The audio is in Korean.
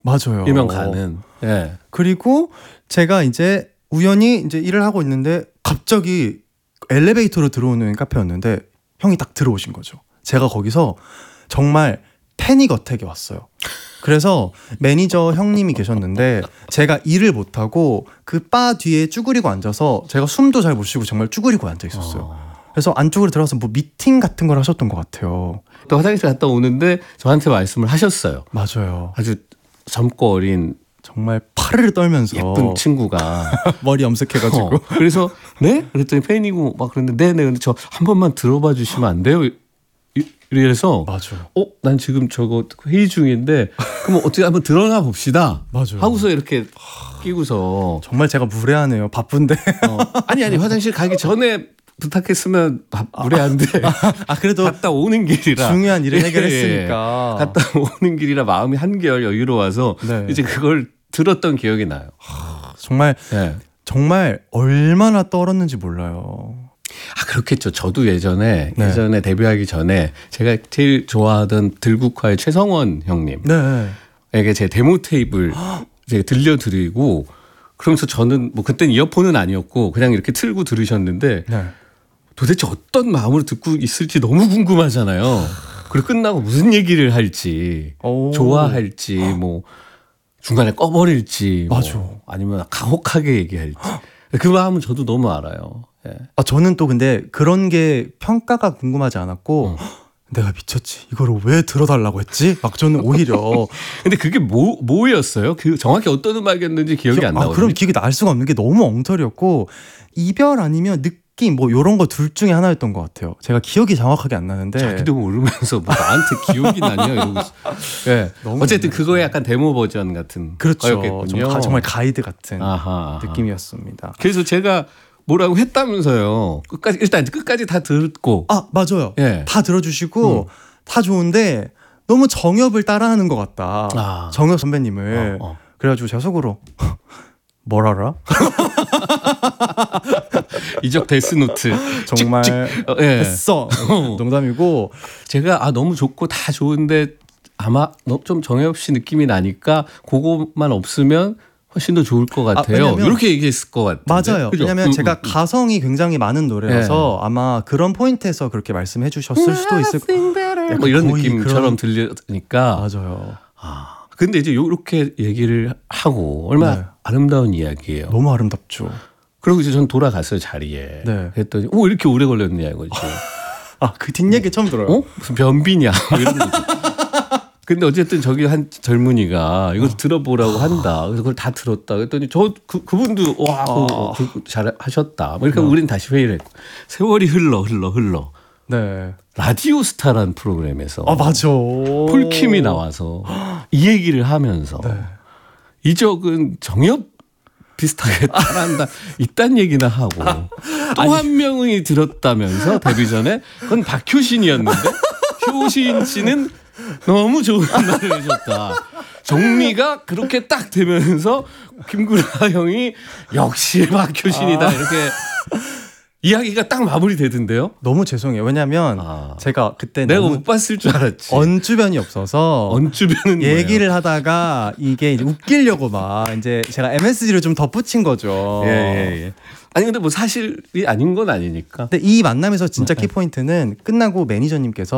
맞아요. 일명 가는. 예. 그리고 제가 이제 우연히 이제 일을 하고 있는데 갑자기 엘리베이터로 들어오는 카페였는데 형이 딱 들어오신 거죠. 제가 거기서 정말 패닉 어택이 왔어요. 그래서 매니저 형님이 계셨는데 제가 일을 못하고 그 바 뒤에 쭈그리고 앉아서 제가 숨도 잘 못 쉬고 정말 쭈그리고 앉아 있었어요. 그래서 안쪽으로 들어가서 뭐 미팅 같은 걸 하셨던 것 같아요. 또 화장실 갔다 오는데 저한테 말씀을 하셨어요. 맞아요. 아주 젊고 어린 정말 파르르 떨면서 예쁜 친구가 머리 염색해가지고 그래서 네? 그랬더니 팬이고 막 그랬는데 네네 근데 저 한 번만 들어봐 주시면 안 돼요? 이래서 맞아요. 난 지금 저거 회의 중인데 그럼 어떻게 한번 들어나 봅시다. 맞아요. 하고서 이렇게 끼고서 정말 제가 무례하네요. 바쁜데. 아니 화장실 가기 전에 부탁했으면 무례한데 그래도 갔다 오는 길이라 중요한 일을 해결했으니까 갔다 오는 길이라 마음이 한결 여유로워서 네. 이제 그걸 들었던 기억이 나요. 정말 네. 정말 얼마나 떨었는지 몰라요. 그렇겠죠. 저도 예전에 데뷔하기 전에 제가 제일 좋아하던 들국화의 최성원 형님에게 네. 제 데모 테이블 제가 들려드리고 그러면서 저는 뭐 그때는 이어폰은 아니었고 그냥 이렇게 틀고 들으셨는데 네. 도대체 어떤 마음으로 듣고 있을지 너무 궁금하잖아요. 그리고 끝나고 무슨 얘기를 할지 좋아할지 뭐 중간에 꺼버릴지 맞아. 뭐 아니면 가혹하게 얘기할지 그 마음은 저도 너무 알아요. 예. 저는 또 근데 그런 게 평가가 궁금하지 않았고 내가 미쳤지 이거를 왜 들어달라고 했지? 막 저는 오히려 근데 그게 뭐였어요? 그 정확히 어떤 음악이었는지 기억이 안 나거든요. 그럼 기억이 날 수가 없는 게 너무 엉터리였고 이별 아니면 느낌 뭐 이런 거 둘 중에 하나였던 것 같아요. 제가 기억이 정확하게 안 나는데 자기도 모르면서 뭐 나한테 기억이 나냐 이러고 예. 어쨌든 그거의 약간 데모 버전 같은 그렇죠. 거였겠군요. 정말 가이드 같은 아하. 느낌이었습니다. 그래서 제가 뭐라고 했다면서요. 끝까지 다 듣고. 맞아요. 예. 다 들어주시고 다 좋은데 너무 정엽을 따라하는 것 같다. 정엽 선배님을. 그래가지고 제가 속으로 뭘 알아? 이적 데스노트 정말 했어. 농담이고 제가 너무 좋고 다 좋은데 아마 좀 정엽 씨 느낌이 나니까 그것만 없으면 훨씬 더 좋을 것 같아요. 이렇게 얘기했을 것 같아요. 맞아요. 그죠? 왜냐하면 제가 가성이 굉장히 많은 노래라서 아마 그런 포인트에서 그렇게 말씀해 주셨을 수도 있을 뭐 이런 느낌처럼 들리니까. 맞아요. 근데 이제 이렇게 얘기를 하고 얼마나 아름다운 이야기예요. 너무 아름답죠. 그리고 이제 전 돌아갔어요 자리에. 했더니 이렇게 오래 걸렸냐 이거지. 그 뒷얘기 처음 들어요. 무슨 변비냐 이런 거지. 근데 어쨌든 저기 한 젊은이가 이거 들어보라고 한다. 그래서 그걸 다 들었다. 그랬더니 그분도 잘 하셨다. 그러니까 우린 다시 회의를 했고 세월이 흘러. 네. 라디오 스타라는 프로그램에서 맞아. 폴킴이 나와서 이 얘기를 하면서 이적은 정엽 비슷하게 따라한다. 이딴 얘기나 하고 또 한 명이 들었다면서 데뷔 전에 그건 박효신이었는데 효신 씨는 너무 좋은 말을 해줬다. 정리가 그렇게 딱 되면서 김구라 형이 역시 박효신이다 이렇게 이야기가 딱 마무리되던데요. 너무 죄송해요. 왜냐하면 제가 그때 내가 못 봤을 줄 알았지. 언주변이 없어서 언주변은 얘기를 뭐예요? 하다가 이게 이제 웃기려고 막 이제 제가 MSG를 좀 덧붙인 거죠. 예. 아니 근데 뭐 사실이 아닌 건 아니니까. 근데 이 만남에서 진짜 키포인트는 끝나고 매니저님께서